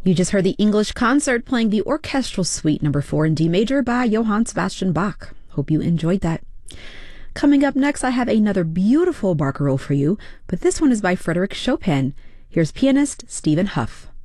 You just heard the English Concert playing the Orchestral Suite No. 4 in D major by Johann Sebastian Bach. Hope you enjoyed that. Coming up next, I have another beautiful barcarolle for you, but this one is by Frédéric Chopin. Here's pianist Stephen Huff.